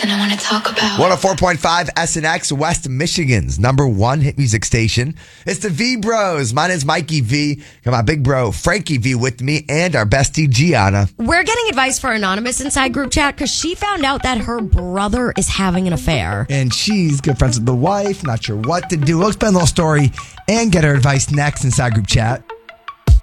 and I want to talk about. 104.5 SNX, West Michigan's #1 hit music station. It's the V Bros. My name's Mikey V. Got my big bro, Frankie V, with me, and our bestie, Gianna. We're getting advice for Anonymous inside group chat because she found out that her brother is having an affair. And she's good friends with the wife, not sure what to do. We'll explain the whole story and get her advice next inside group chat.